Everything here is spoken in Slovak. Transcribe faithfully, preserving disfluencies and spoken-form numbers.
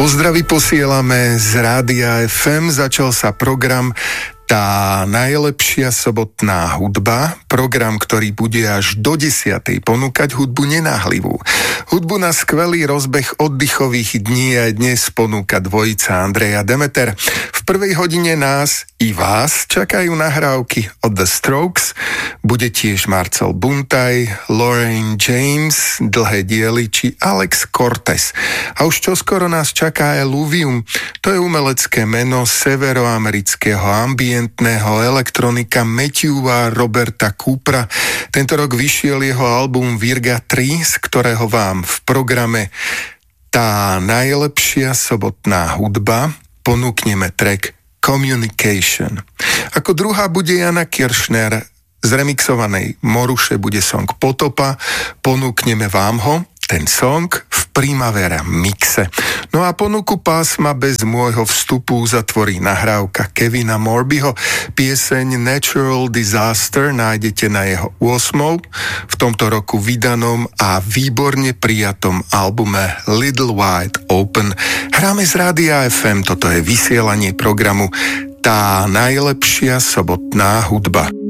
Pozdravy posielame z Rádia ef em. Začal sa program Tá najlepšia sobotná hudba, program, ktorý bude až do desiatej ponúkať hudbu nenáhlivú. Hudbu na skvelý rozbeh oddychových dní aj dnes ponúka dvojica Andrej a Demeter. V prvej hodine nás i vás čakajú nahrávky od The Strokes, bude tiež Marcel Buntaj, Lauren James, dlhé diely či Alex Cortez. A už čoskoro nás čaká Eluvium, to je umelecké meno severoamerického ambientného elektronika Matthewa Roberta Coopera. Tento rok vyšiel jeho album Virga tri, z ktorého vám v programe Tá najlepšia sobotná hudba ponúkneme track Communication. Ako druhá bude Jana Kiršner, z remixovanej Moruše bude song Potopa, ponúkneme vám ho, ten song v Primavera mixe. No a ponuku pásma bez môjho vstupu zatvorí nahrávka Kevina Morbyho. Pieseň Natural Disaster nájdete na jeho ôsmom v tomto roku vydanom a výborne prijatom albume Little Wide Open. Hráme z Rádia ef em, toto je vysielanie programu Tá najlepšia sobotná hudba.